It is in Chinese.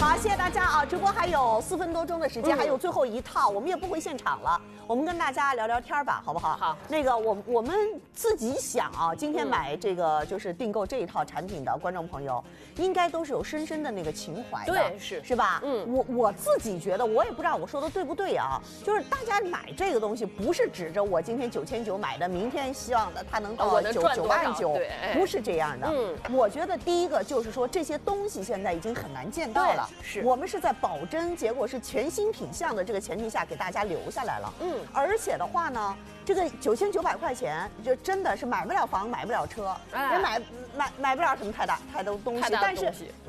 好，谢谢大家啊！直播还有4分多钟的时间，还有最后一套，我们也不回现场了，我们跟大家聊聊天吧，好不好？ 好。 那个我们自己想啊，今天买这个就是订购这一套产品的观众朋友，应该都是有深深的那个情怀的， 对， 是吧？我自己觉得，我也不知道我说的对不对啊，就是大家买这个东西不是指着我今天9900买的，明天希望的它能到9万9，不是这样的。我觉得第一个就是说这些东西现在已经很难见到了。 是我们是在保真，结果是全新品相的这个前提下给大家留下来了。而且的话呢，这个9900块钱就真的是买不了房，买不了车，也买不了什么太多东西，但是。